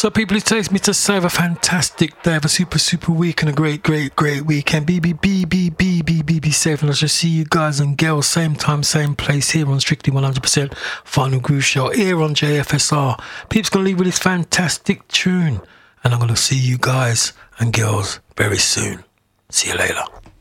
So people, it takes me to say have a fantastic day, have a super week and a great weekend. Be safe, and I shall see you guys and girls same time, same place here on Strictly 100% Final Groove Show here on JFSR. Peeps gonna leave with this fantastic tune, and I'm gonna see you guys and girls very soon. See you later.